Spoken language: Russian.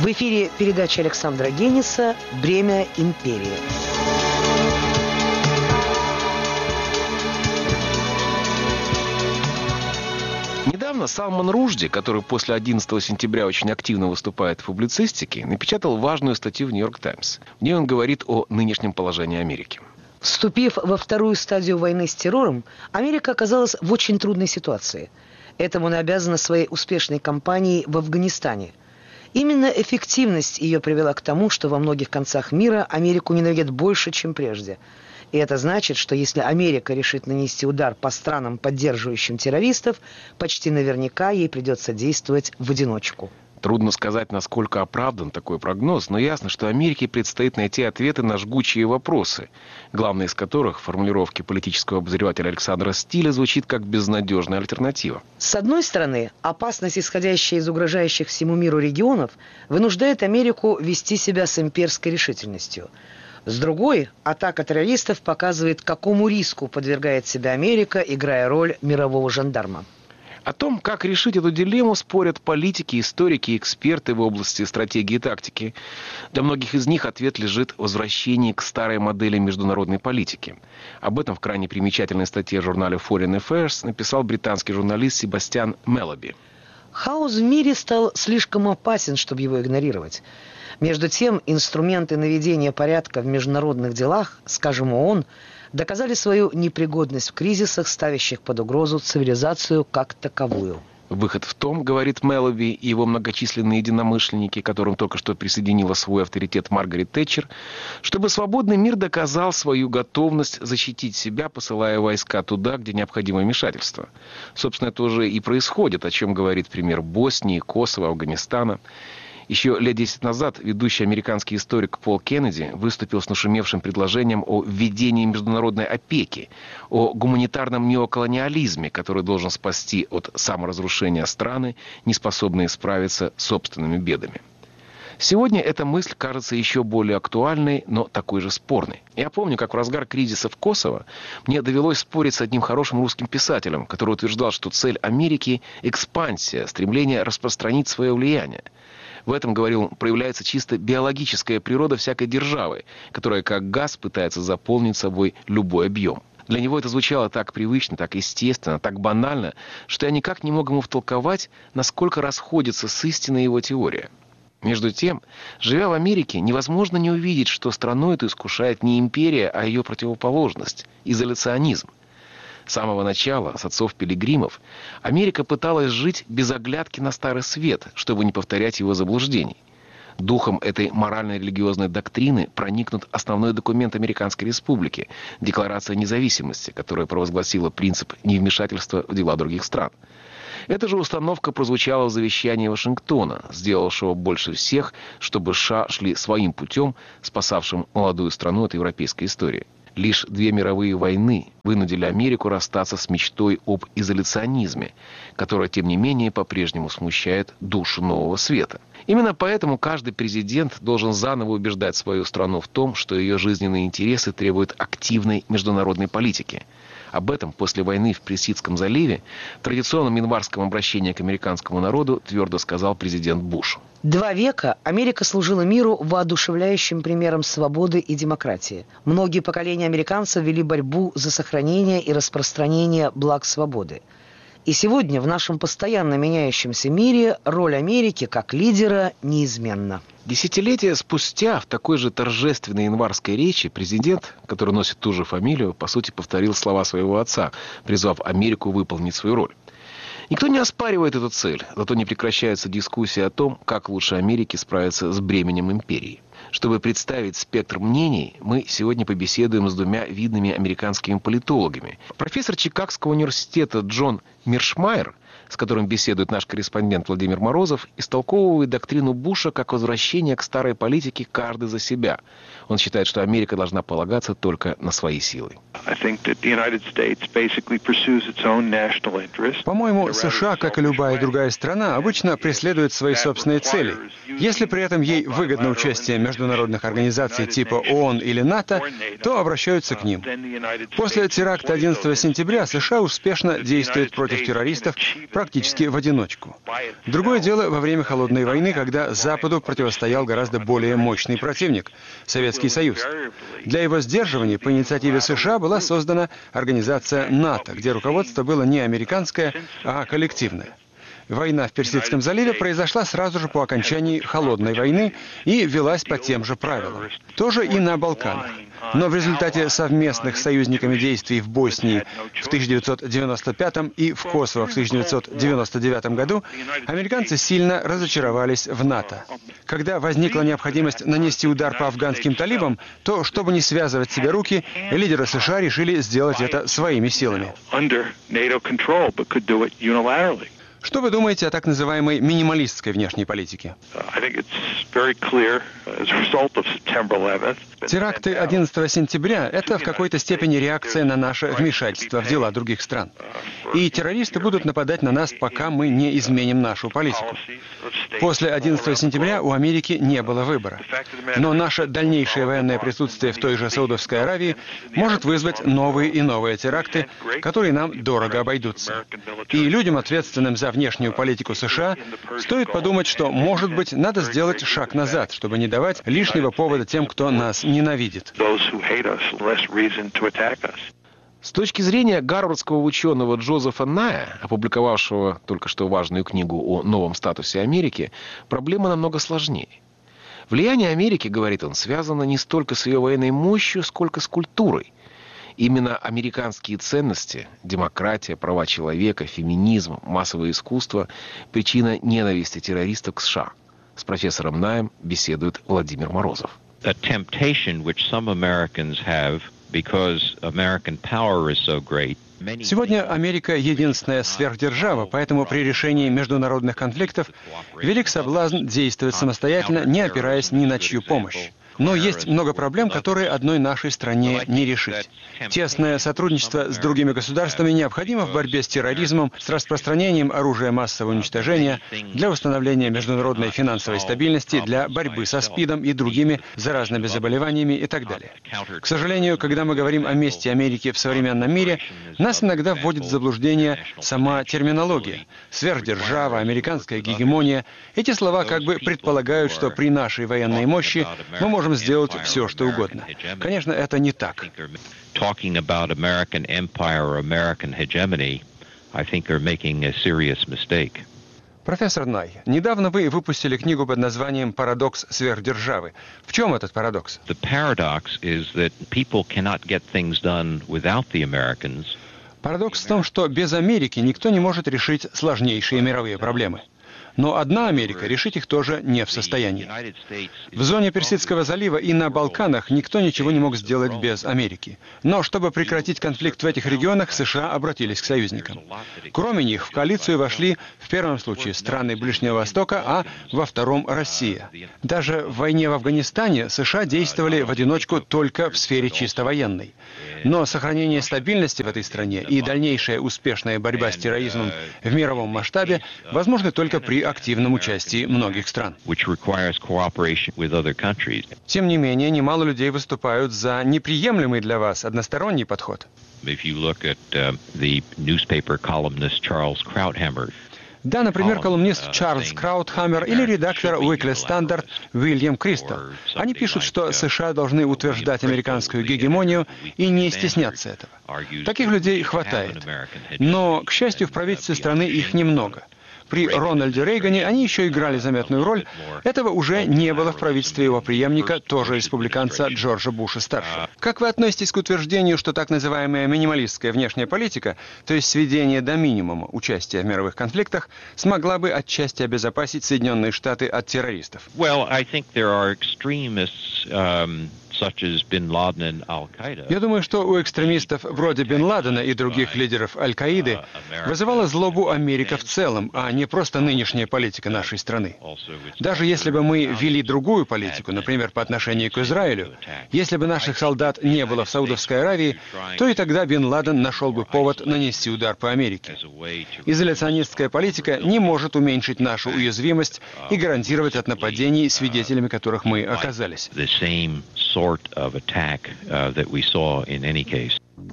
В эфире передача Александра Гениса «Бремя империи». Недавно Салман Ружди, который после 11 сентября очень активно выступает в публицистике, напечатал важную статью в «Нью-Йорк Таймс». В ней он говорит о нынешнем положении Америки. Вступив во вторую стадию войны с террором, Америка оказалась в очень трудной ситуации. Этому она обязана своей успешной кампанией в Афганистане. Именно эффективность ее привела к тому, что во многих концах мира Америку ненавидят больше, чем прежде. И это значит, что если Америка решит нанести удар по странам, поддерживающим террористов, почти наверняка ей придется действовать в одиночку. Трудно сказать, насколько оправдан такой прогноз, но ясно, что Америке предстоит найти ответы на жгучие вопросы, главный из которых в формулировке политического обозревателя Александра Стиля звучит как безнадежная альтернатива. С одной стороны, опасность, исходящая из угрожающих всему миру регионов, вынуждает Америку вести себя с имперской решительностью. С другой, атака террористов показывает, какому риску подвергает себя Америка, играя роль мирового жандарма. О том, как решить эту дилемму, спорят политики, историки и эксперты в области стратегии и тактики. Для многих из них ответ лежит в возвращении к старой модели международной политики. Об этом в крайне примечательной статье в журнале Foreign Affairs написал британский журналист Себастьян Мелоби. Хаос в мире стал слишком опасен, чтобы его игнорировать. Между тем, инструменты наведения порядка в международных делах, скажем, ООН, доказали свою непригодность в кризисах, ставящих под угрозу цивилизацию как таковую. Выход в том, говорит Мелоби и его многочисленные единомышленники, к которым только что присоединила свой авторитет Маргарет Тэтчер, чтобы свободный мир доказал свою готовность защитить себя, посылая войска туда, где необходимо вмешательство. Собственно, это уже и происходит, о чем говорит пример Боснии, Косово, Афганистана. Еще лет 10 назад ведущий американский историк Пол Кеннеди выступил с нашумевшим предложением о введении международной опеки, о гуманитарном неоколониализме, который должен спасти от саморазрушения страны, не способные справиться с собственными бедами. Сегодня эта мысль кажется еще более актуальной, но такой же спорной. Я помню, как в разгар кризиса в Косово мне довелось спорить с одним хорошим русским писателем, который утверждал, что цель Америки – экспансия, стремление распространить свое влияние. В этом, говорил он, проявляется чисто биологическая природа всякой державы, которая как газ пытается заполнить собой любой объем. Для него это звучало так привычно, так естественно, так банально, что я никак не мог ему втолковать, насколько расходится с истиной его теория. Между тем, живя в Америке, невозможно не увидеть, что страну эту искушает не империя, а ее противоположность – изоляционизм. С самого начала, с отцов-пилигримов, Америка пыталась жить без оглядки на Старый Свет, чтобы не повторять его заблуждений. Духом этой морально-религиозной доктрины проникнут основной документ Американской Республики – Декларация независимости, которая провозгласила принцип невмешательства в дела других стран. Эта же установка прозвучала в завещании Вашингтона, сделавшего больше всех, чтобы США шли своим путем, спасавшим молодую страну от европейской истории. Лишь 2 мировые войны вынудили Америку расстаться с мечтой об изоляционизме, которая, тем не менее, по-прежнему смущает душу нового света. Именно поэтому каждый президент должен заново убеждать свою страну в том, что ее жизненные интересы требуют активной международной политики. Об этом после войны в Персидском заливе в традиционном январском обращении к американскому народу твердо сказал президент Буш. 2 века Америка служила миру воодушевляющим примером свободы и демократии. Многие поколения американцев вели борьбу за сохранение и распространение благ свободы. И сегодня в нашем постоянно меняющемся мире роль Америки как лидера неизменна. Десятилетия спустя в такой же торжественной январской речи президент, который носит ту же фамилию, по сути повторил слова своего отца, призвав Америку выполнить свою роль. Никто не оспаривает эту цель, зато не прекращаются дискуссии о том, как лучше Америке справиться с бременем империи. Чтобы представить спектр мнений, мы сегодня побеседуем с 2 видными американскими политологами. Профессор Чикагского университета Джон Миршмайер, с которым беседует наш корреспондент Владимир Морозов, истолковывает доктрину Буша как возвращение к старой политике «каждый за себя». Он считает, что Америка должна полагаться только на свои силы. По-моему, США, как и любая другая страна, обычно преследует свои собственные цели. Если при этом ей выгодно участие международных организаций типа ООН или НАТО, то обращаются к ним. После теракта 11 сентября США успешно действует против террористов, практически в одиночку. Другое дело во время Холодной войны, когда Западу противостоял гораздо более мощный противник – Советский Союз. Для его сдерживания по инициативе США была создана организация НАТО, где руководство было не американское, а коллективное. Война в Персидском заливе произошла сразу же по окончании Холодной войны и велась по тем же правилам. Тоже и на Балканах. Но в результате совместных с союзниками действий в Боснии в 1995 и в Косово в 1999 году американцы сильно разочаровались в НАТО. Когда возникла необходимость нанести удар по афганским талибам, то, чтобы не связывать себе руки, лидеры США решили сделать это своими силами. Что вы думаете о так называемой минималистской внешней политике? Теракты 11 сентября – это в какой-то степени реакция на наше вмешательство в дела других стран. И террористы будут нападать на нас, пока мы не изменим нашу политику. После 11 сентября у Америки не было выбора. Но наше дальнейшее военное присутствие в той же Саудовской Аравии может вызвать новые и новые теракты, которые нам дорого обойдутся. И людям, ответственным за внешнюю политику США, стоит подумать, что, может быть, надо сделать шаг назад, чтобы не давать лишнего повода тем, кто нас ненавидит. С точки зрения гарвардского ученого Джозефа Ная, опубликовавшего только что важную книгу о новом статусе Америки, проблема намного сложнее. Влияние Америки, говорит он, связано не столько с ее военной мощью, сколько с культурой. Именно американские ценности – демократия, права человека, феминизм, массовое искусство – причина ненависти террористов к США. С профессором Наем беседует Владимир Морозов. Сегодня Америка – единственная сверхдержава, поэтому при решении международных конфликтов велик соблазн действовать самостоятельно, не опираясь ни на чью помощь. Но есть много проблем, которые одной нашей стране не решить. Тесное сотрудничество с другими государствами необходимо в борьбе с терроризмом, с распространением оружия массового уничтожения, для установления международной финансовой стабильности, для борьбы со СПИДом и другими заразными заболеваниями и так далее. К сожалению, когда мы говорим о месте Америки в современном мире, нас иногда вводит в заблуждение сама терминология. Сверхдержава, американская гегемония. Эти слова как бы предполагают, что при нашей военной мощи мы можем сделать все, что угодно. Конечно, это не так. Профессор Най, недавно вы выпустили книгу под названием «Парадокс сверхдержавы». В чем этот парадокс? Парадокс в том, что без Америки никто не может решить сложнейшие мировые проблемы. Но одна Америка решить их тоже не в состоянии. В зоне Персидского залива и на Балканах никто ничего не мог сделать без Америки. Но чтобы прекратить конфликт в этих регионах, США обратились к союзникам. Кроме них, в коалицию вошли в первом случае страны Ближнего Востока, а во втором — Россия. Даже в войне в Афганистане США действовали в одиночку только в сфере чисто военной. Но сохранение стабильности в этой стране и дальнейшая успешная борьба с терроризмом в мировом масштабе возможны только при активном участии многих стран. Тем не менее, немало людей выступают за неприемлемый для вас односторонний подход. Да, например, колумнист Чарльз Краутхаммер или редактор Weekly Standard Уильям Кристал. Они пишут, что США должны утверждать американскую гегемонию и не стесняться этого. Таких людей хватает. Но, к счастью, в правительстве страны их немного. При Рональде Рейгане они еще играли заметную роль. Этого уже не было в правительстве его преемника, тоже республиканца Джорджа Буша-старшего. Как вы относитесь к утверждению, что так называемая минималистская внешняя политика, то есть сведение до минимума участия в мировых конфликтах, смогла бы отчасти обезопасить Соединенные Штаты от террористов? Я думаю, что у экстремистов вроде Бен Ладена и других лидеров Аль-Каиды вызывала злобу Америка в целом, а не просто нынешняя политика нашей страны. Даже если бы мы вели другую политику, например, по отношению к Израилю, если бы наших солдат не было в Саудовской Аравии, то и тогда Бен Ладен нашел бы повод нанести удар по Америке. Изоляционистская политика не может уменьшить нашу уязвимость и гарантировать от нападений, свидетелями которых мы оказались. Sort of attack that we saw in any case.